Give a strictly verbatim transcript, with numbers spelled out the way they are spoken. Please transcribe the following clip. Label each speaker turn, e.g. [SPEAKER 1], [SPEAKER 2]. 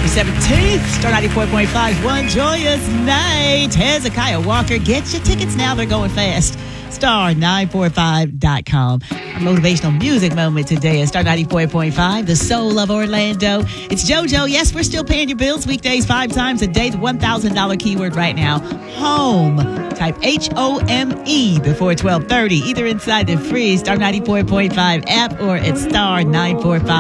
[SPEAKER 1] November seventeenth. Star ninety-four point five, one joyous night. Hezekiah Walker. Get your tickets now. They're going fast. star nine four five dot com. Our motivational music moment today is Star ninety-four point five, the soul of Orlando. It's JoJo. Yes, we're still paying your bills weekdays five times a day. The one thousand dollars keyword right now, home. Type H O M E before twelve thirty, either inside the free Star ninety-four point five app or at star nine four five.